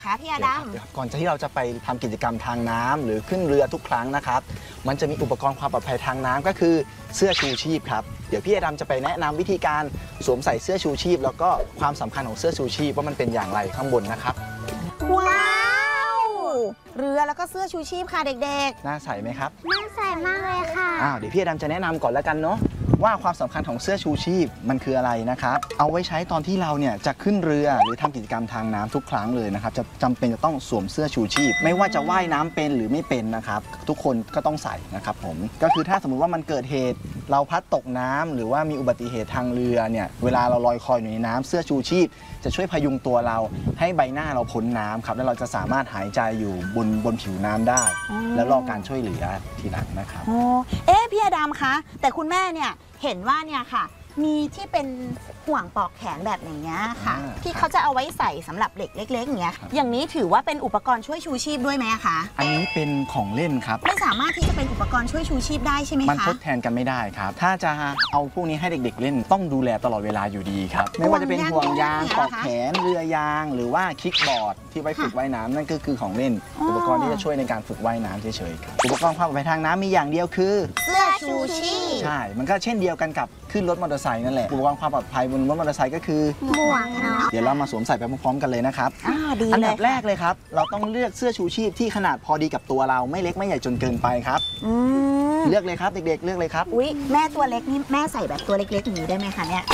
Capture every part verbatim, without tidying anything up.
ค่ะพี่อาดัมก่อนที่เราจะไปทำกิจกรรมทางน้ำหรือขึ้นเรือทุกครั้งนะครับมันจะมีอุปกรณ์ความปลอดภัยทางน้ำก็คือเสื้อชูชีพครับเดี๋ยวพี่อาดัมจะไปแนะนำวิธีการสวมใส่เสื้อชูชีพแล้วก็ความสำคัญของเสื้อชูชีพว่ามันเป็นอย่างไรข้างบนนะครับว้าวเรือแล้วก็เสื้อชูชีพค่ะเด็กๆน่าใส่ไหมครับน่าใส่มากเลยค่ะอ้าวเดี๋ยวพี่อาดัมจะแนะนำก่อนแล้วกันเนาะว่าความสำคัญของเสื้อชูชีพมันคืออะไรนะครับเอาไว้ใช้ตอนที่เราเนี่ยจะขึ้นเรือหรือทำกิจกรรมทางน้ำทุกครั้งเลยนะครับจะจำเป็นจะต้องสวมเสื้อชูชีพไม่ว่าจะว่ายน้ำเป็นหรือไม่เป็นนะครับทุกคนก็ต้องใส่นะครับผมก็คือถ้าสมมุติว่ามันเกิดเหตุเราพลัดตกน้ำหรือว่ามีอุบัติเหตุทางเรือเนี่ยเวลาเราลอยคออยู่ในน้ำเสื้อชูชีพจะช่วยพยุงตัวเราให้ใบหน้าเราพ้นน้ำครับแล้วเราจะสามารถหายใจอยู่บนบนผิวน้ำได้ แล้วรอการช่วยเหลือทีหลังนะครับอ๋อเอ๊ะพี่อาดัมคะแต่คุณแม่เนี่ยเห็นว่าเนี่ยค่ะมีที่เป็นห่วงปอกแขนแบบอย่างเงี้ยค่ะที่เขาจะเอาไว้ใส่สำหรับเด็กเล็กๆอย่างเงี้ยอย่างนี้ถือว่าเป็นอุปกรณ์ช่วยชูชีพด้วยไหมคะอันนี้เป็นของเล่นครับไม่สามารถที่จะเป็นอุปกรณ์ช่วยชูชีพได้ใช่ไหมคะมันทดแทนกันไม่ได้ครับถ้าจะเอาพวกนี้ให้เด็กๆเล่นต้องดูแลตลอดเวลาอยู่ดีครับไม่ว่าจะเป็นห่วงยางปอกแขนเรือยางหรือว่าคิกบอร์ดที่ไว้ฝึกว่ายน้ำนั่นก็คือของเล่นอุปกรณ์ที่จะช่วยในการฝึกว่ายน้ำเฉยๆครับอุปกรณ์ความปลอดภัยทางน้ำมีอย่างเดียวคือเสื้อชูชีพใช่มันก็เช่นเดียวกันกับขึ้นรถมอเตอร์ไซค์นั่นแหละอุปกรณ์ความปลอดภัยบนรถมอเตอร์ไซค์ก็คือหมวกเนาะเดี๋ยวเรามาสวมใส่ไปพร้อมๆกันเลยนะครับอันดับแรกเลยครับเราต้องเลือกเสื้อชูชีพที่ขนาดพอดีกับตัวเราไม่เล็กไม่ใหญ่จนเกินไปครับเลือกเลยครับเด็กๆเลือกเลยครับอุ๊ยแม่ตัวเล็กนี่แม่ใส่แบบตัวเล็กๆอย่างนี้ได้ไหมคะเนี่ย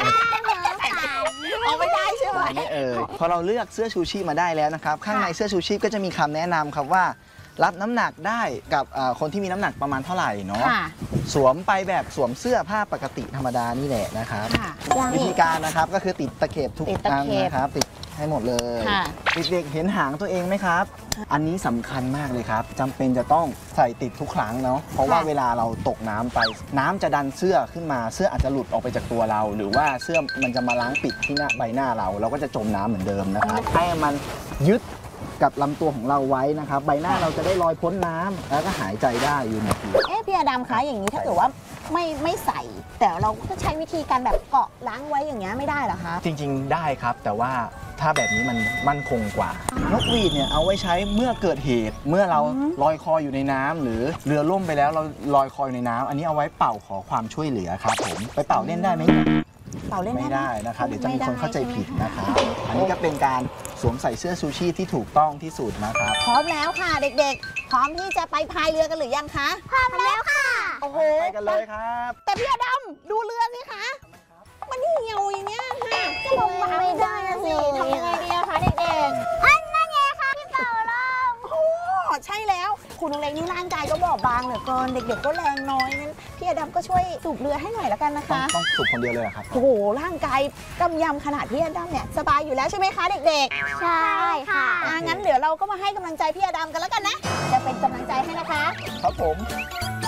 เอาไม่ได้ใช่ไหมไม่เอ่ยพอเราเลือกเสื้อชูชีพมาได้แล้วนะครับข้างในเสื้อชูชีพก็จะมีคำแนะนำครับว่ารับน้ำหนักได้กับคนที่มีน้ำหนักประมาณเท่าไหร่เนาะสวมไปแบบสวมเสื้อผ้าปกติธรรมดานี่แหละนะครับวิธีการนะครับก็คือติดตะเข็บทุกอันนะครับติดให้หมดเลยเด็กๆเห็นหางตัวเองไหมครับอันนี้สำคัญมากเลยครับจำเป็นจะต้องใส่ติดทุกครั้งเนาะเพราะว่าเวลาเราตกน้ำไปน้ำจะดันเสื้อขึ้นมาเสื้ออาจจะหลุดออกไปจากตัวเราหรือว่าเสื้อมันจะมาล้างปิดที่หน้าใบหน้าเราเราก็จะจมน้ำเหมือนเดิมนะครับให้มันยึดกับลำตัวของเราไว้นะครับใบหน้าเราจะได้ลอยพ้นน้ำแล้วก็หายใจได้อยู่ในทีเอ๊ะพี่อาดัมคะอย่างนี้ถ้าเกิดว่าไม่ไม่ใส่แต่เราก็ใช้วิธีการแบบเกาะล้างไว้อย่างเงี้ยไม่ได้เหรอคะจริงๆได้ครับแต่ว่าถ้าแบบนี้มันมั่นคงกว่านกหวีดเนี่ยเอาไว้ใช้เมื่อเกิดเหตุเมื่อเราลอยคออยู่ในน้ำหรือเรือล่มไปแล้วเราลอยคออยู่ในน้ำอันนี้เอาไว้เป่าขอความช่วยเหลือครับผมไปเป่าเล่นได้ไหมเป่าเล่นไม่ได้นะครับเดี๋ยวจะมีคนเข้าใจผิดนะครับอันนี้ก็เป็นการสวมใส่เสื้อชูชีพที่ถูกต้องที่สุดนะครับพร้อมแล้วค่ะเด็กๆพร้อมที่จะไปพายเรือกันหรือยังคะพร้อมแล้วค่ะโอ้โหไปกันเลยครับแต่พี่อาดัมดูเรือสิคะมันเหี่ยวอย่างเงี้ยค่ะจะลงมาไม่ได้สิทำยังไงดีคะเด็กๆอันนั่นไงคะพี่เป่าลมโอ้ใช่แล้วคุณเล็กนี่ร่างกายก็บอบบางเหลือเกินเด็กๆก็แรงน้อยงั้นพี่อาดัมก็ช่วยสูบเรือให้หน่อยแล้วกันนะคะต้องสูบคนเดียวเลยเหรอครับโอ้โหร่างกายกำยำขนาดพี่อาดัมเนี่ยสบายอยู่แล้วใช่ไหมคะเด็กๆใช่ค่ะงั้นเดี๋ยวเราก็มาให้กำลังใจพี่อาดัมกันแล้วกันนะจะเป็นกำลังใจให้นะคะครับผม